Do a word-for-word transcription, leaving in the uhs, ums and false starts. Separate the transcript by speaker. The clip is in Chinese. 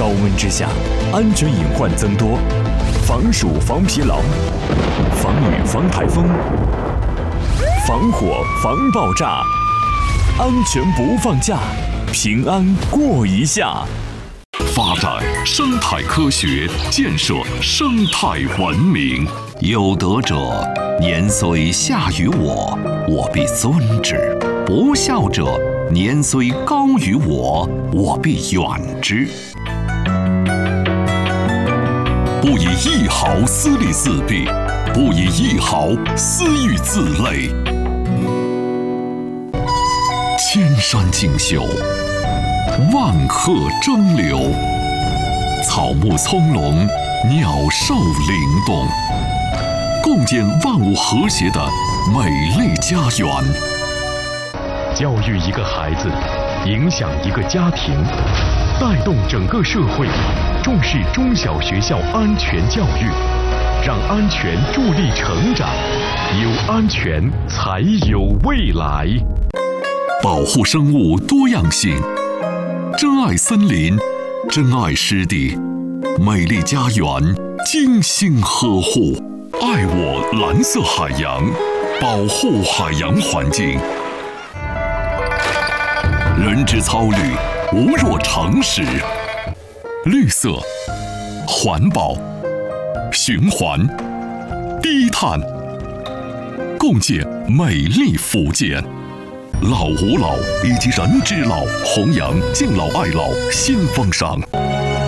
Speaker 1: 高温之下，安全隐患增多，防暑防疲劳，防雨防台风，防火防爆炸，安全不放假，平安过一夏。
Speaker 2: 发展生态科学，建设生态文明。有德者，年虽下于我，我必尊之；不孝者，年虽高于我，我必远之。不以一毫私利四弊，不以一毫私欲自累。千山竞秀，万壑争流，草木葱茏，鸟兽灵动，共建万物和谐的美丽家园。
Speaker 3: 教育一个孩子，影响一个家庭，带动整个社会，重视中小学校安全教育，让安全助力成长，有安全才有未来。
Speaker 2: 保护生物多样性，珍爱森林，珍爱湿地，美丽家园精心呵护，爱我蓝色海洋，保护海洋环境。人之操虑，无若诚实。绿色、环保、循环、低碳，共建美丽福建。老吾老以及人之老，弘扬敬老爱老新风尚。